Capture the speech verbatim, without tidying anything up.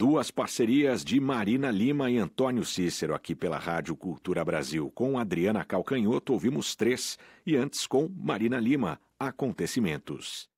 duas parcerias de Marina Lima e Antônio Cícero aqui pela Rádio Cultura Brasil. Com Adriana Calcanhoto ouvimos Três e antes com Marina Lima, Acontecimentos.